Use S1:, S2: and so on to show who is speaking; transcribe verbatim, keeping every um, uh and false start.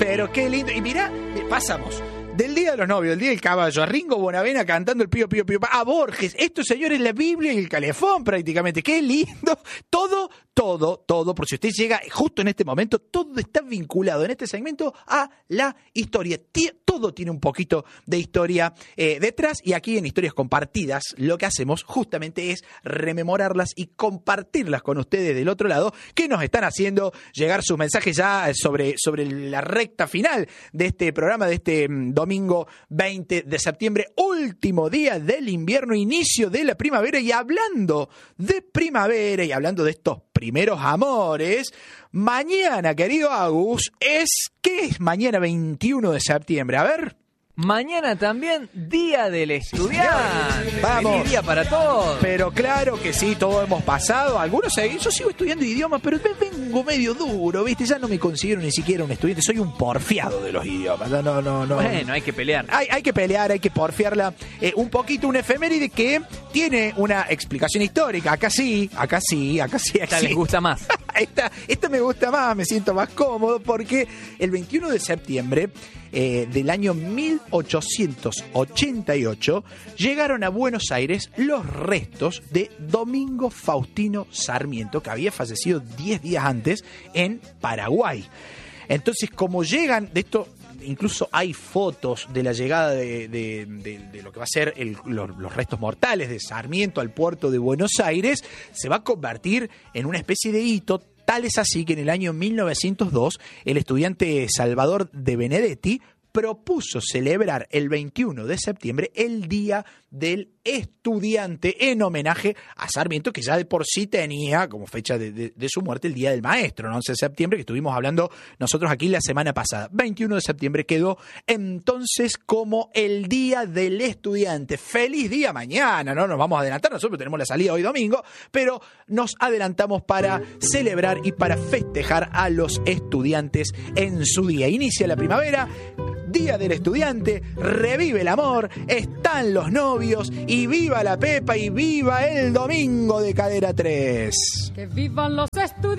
S1: Pero qué lindo. Y mirá, pasamos del Día de los Novios, el Día del Caballo, a Ringo Bonavena cantando el Pío Pío Pío, a Borges, esto, señores, la Biblia y el calefón prácticamente. Qué lindo. Todo, todo, todo, por si usted llega justo en este momento, todo está vinculado en este segmento a la historia. Todo tiene un poquito de historia eh, detrás, y aquí en Historias Compartidas lo que hacemos justamente es rememorarlas y compartirlas con ustedes del otro lado, que nos están haciendo llegar sus mensajes ya sobre, sobre la recta final de este programa, de este mm, domingo veinte de septiembre, último día del invierno, inicio de la primavera. Y hablando de primavera y hablando de estos primeros amores, mañana, querido Agus, es... ¿qué es mañana veintiuno de septiembre? A ver...
S2: Mañana también, Día del Estudiante.
S1: Vamos.
S2: Feliz día para todos.
S1: Pero claro que sí, todos hemos pasado. Algunos, yo sigo estudiando idiomas, pero vengo medio duro, ¿viste? Ya no me considero ni siquiera un estudiante, soy un porfiado de los idiomas. No, no, no. no.
S2: Bueno, hay que pelear.
S1: Hay, hay que pelear, hay que porfiarla. Eh, un poquito, una efeméride que tiene una explicación histórica. Acá sí, acá sí, acá sí.
S2: Esta les gusta más.
S1: esta, esta me gusta más, me siento más cómodo, porque el veintiuno de septiembre eh, del año mil ochocientos ochenta y ocho llegaron a Buenos Aires los restos de Domingo Faustino Sarmiento, que había fallecido diez días antes en Paraguay. Entonces, como llegan, de esto incluso hay fotos de la llegada de, de, de, de lo que va a ser el, los, los restos mortales de Sarmiento al puerto de Buenos Aires, se va a convertir en una especie de hito. Tal es así que en el año mil novecientos dos el estudiante Salvador de Benedetti propuso celebrar el veintiuno de septiembre el Día del Estudiante en homenaje a Sarmiento, que ya de por sí tenía como fecha de, de, de su muerte el Día del Maestro, el once de septiembre, que estuvimos hablando nosotros aquí la semana pasada. veintiuno de septiembre quedó entonces como el Día del Estudiante. ¡Feliz día mañana! No nos vamos a adelantar, nosotros tenemos la salida hoy domingo, pero nos adelantamos para celebrar y para festejar a los estudiantes en su día. Inicia la primavera, Día del Estudiante, revive el amor, están los novios y viva la Pepa y viva el domingo de Cadera tres.
S3: Que vivan los estudiantes.